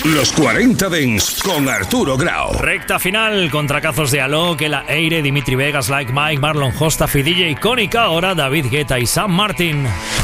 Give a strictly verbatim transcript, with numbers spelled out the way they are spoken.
Los cuarenta Dance con Arturo Grau. Recta final con tracazos de Alok, Ela Eire, Dimitri Vegas, Like Mike, Marlon Hostaff y D J Konica. Ahora David Guetta y Sam Martin.